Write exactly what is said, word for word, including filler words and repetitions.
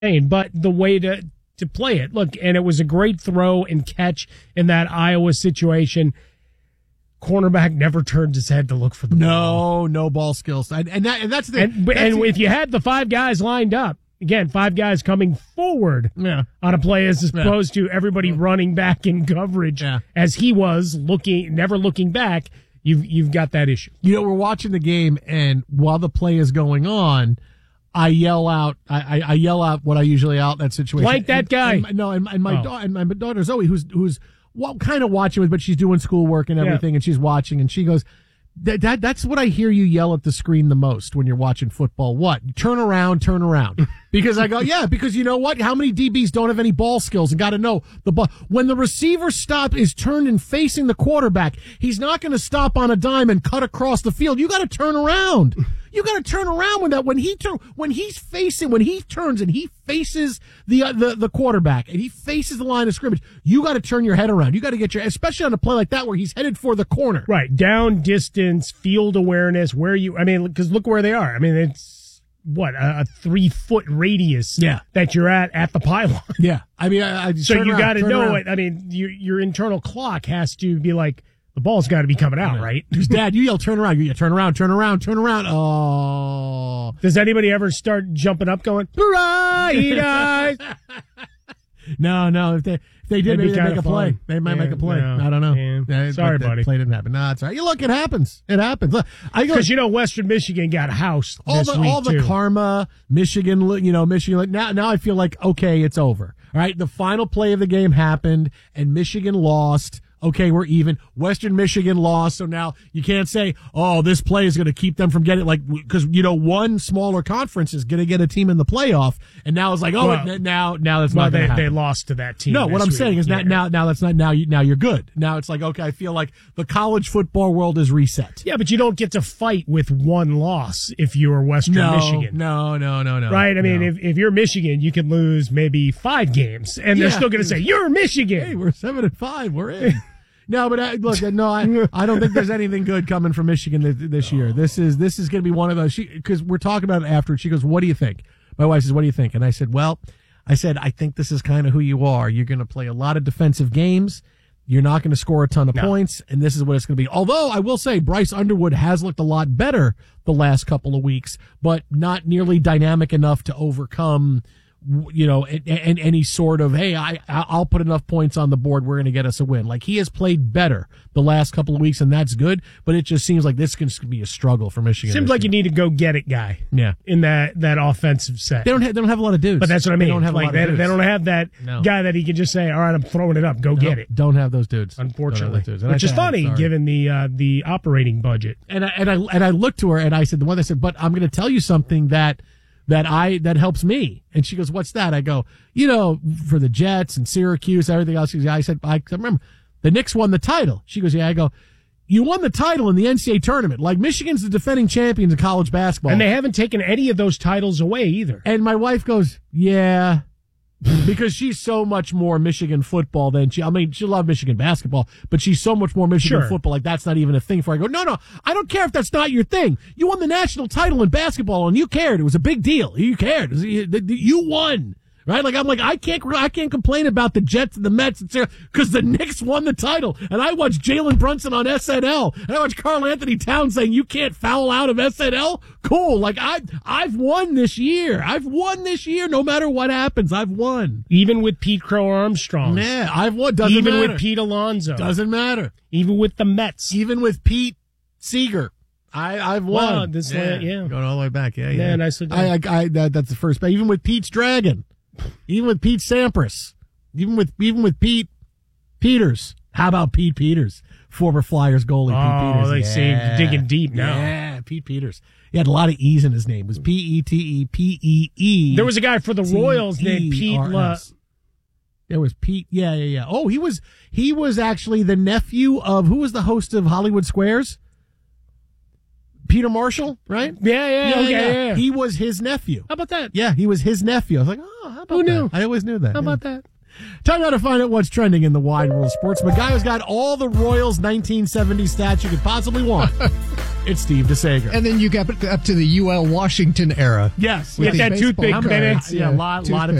but the way to, to play it. Look, and it was a great throw and catch in that Iowa situation. Cornerback never turned his head to look for the no, ball. No, no ball skills. And, and, that, and that's the... And, that's and the, if you had the five guys lined up, again, five guys coming forward yeah. on a play as opposed yeah. to everybody running back in coverage yeah. as he was, looking, never looking back, you've, you've got that issue. You know, we're watching the game, and while the play is going on, I yell out, I, I, I yell out what I usually out in that situation. Like that and, guy. And, no, and, and, my oh. da- and my daughter Zoe, who's who's well, kind of watching, but she's doing schoolwork and everything, yeah. and she's watching, and she goes, that, that that's what I hear you yell at the screen the most when you're watching football. What? Turn around, turn around. Because I go, yeah, because you know what? How many D Bs don't have any ball skills and got to know the ball? When the receiver stop is turned and facing the quarterback, he's not going to stop on a dime and cut across the field. You got to turn around. You got to turn around when that when he turn when he's facing when he turns and he faces the uh, the the quarterback and he faces the line of scrimmage. You got to turn your head around. You got to get your, especially on a play like that where he's headed for the corner. Right, down distance, field awareness. Where you? I mean, because look where they are. I mean, it's what a, a three foot radius. Yeah. that you're at at the pylon. Yeah, I mean, I, I so you got to know around. it. I mean, your your internal clock has to be like. The ball's got to be coming out, right? Because, Dad, you yell, turn around. You yell, turn around, turn around, turn around. Oh. Does anybody ever start jumping up going, hurrah, you guys? no, no. If they if they did, maybe they make a play. They might yeah, make a play. No, I don't know. Yeah. Sorry, but buddy. The play didn't happen. No, it's all right. You look, it happens. It happens. Because, you know, Western Michigan got housed all this the, week, All the too. karma, Michigan, you know, Michigan. Now, now I feel like, okay, it's over. All right, the final play of the game happened, and Michigan lost. Okay, we're even. Western Michigan lost, so now you can't say, oh, this play is going to keep them from getting, like, because, you know, one smaller conference is going to get a team in the playoff, and now it's like, oh, well, now now that's well, not going to happen. They lost to that team. No, what I'm week. saying is yeah. that now, now that's not, now, you, now you're good. Now it's like, okay, I feel like the college football world is reset. Yeah, but you don't get to fight with one loss if you're Western no, Michigan. No, no, no, no. Right? I mean, no. if, if you're Michigan, you can lose maybe five games, and yeah. they're still going to say, you're Michigan. Hey, we're seven and five. We're in. No, but I, look, no, I, I don't think there's anything good coming from Michigan this, this year. This is this is going to be one of those. Because we're talking about it after. She goes, "What do you think?" My wife says, "What do you think?" And I said, "Well, I said I think this is kind of who you are. You're going to play a lot of defensive games. You're not going to score a ton of no. points, and this is what it's going to be." Although I will say, Bryce Underwood has looked a lot better the last couple of weeks, but not nearly dynamic enough to overcome. You know, and, and any sort of, hey, I, I'll put enough points on the board, we're going to get us a win. Like, he has played better the last couple of weeks, and that's good, but it just seems like this can be a struggle for Michigan. Seems like year. you need a go-get-it guy yeah. in that, that offensive set. They don't, have, they don't have a lot of dudes. But that's what I mean. They don't have like, a lot they, of dudes. They don't have that no. guy that he can just say, all right, I'm throwing it up, go no, get it. Don't have those dudes. Unfortunately. Dudes. Which I, is funny, given the uh, the operating budget. And I, and, I, and I looked to her, and I said, the one I said, but I'm going to tell you something that that I that helps me. And she goes, what's that? I go, you know, for the Jets and Syracuse, everything else. I said, I remember the Knicks won the title. She goes, yeah. I go, you won the title in the N C double A tournament. Like, Michigan's the defending champions of college basketball. And they haven't taken any of those titles away either. And my wife goes, yeah. Because she's so much more Michigan football than she, I mean, she loves Michigan basketball, but she's so much more Michigan sure. football. Like, that's not even a thing for her. I go, no, no, I don't care if that's not your thing. You won the national title in basketball and you cared. It was a big deal. You cared. You won. Right? Like, I'm like, I can't, I can't complain about the Jets and the Mets because the Knicks won the title. And I watched Jalen Brunson on S N L. And I watched Karl Anthony Towns saying, you can't foul out of S N L. Cool. Like, I, I've won this year. I've won this year. No matter what happens, I've won. Even with Pete Crow Armstrong. Yeah, I've won. Doesn't Even matter. with Pete Alonso. Doesn't matter. Even with the Mets. Even with Pete Seeger. I, I've won. Well, this yeah. Land, yeah. Going all the way back. Yeah, yeah. yeah. Nicely done. I, I, I, that, that's the first. Even with Pete's Dragon. Even with Pete Sampras, even with even with Pete Peters. How about Pete Peters, former Flyers goalie? Oh, Pete Peters. they yeah. say digging deep now. Yeah, Pete Peters. He had a lot of E's in his name. It was P E T E P E E. There was a guy for the Royals named Pete. La- there was Pete. Yeah, yeah, yeah. Oh, he was he was actually the nephew of who was the host of Hollywood Squares. Peter Marshall, right? Yeah, yeah, yeah, okay, yeah. yeah, yeah. He was his nephew. How about that? Yeah, he was his nephew. I was like, oh, how about Who knew? that? I always knew that. How yeah. about that? Time now to find out what's trending in the wide world of sports. Magayo's got all the Royals nineteen seventy stats you could possibly want. It's Steve DeSager. And then you got up to the U L Washington era. Yes. With Get the that baseball toothpick cards. minutes. Yeah, a lot, lot of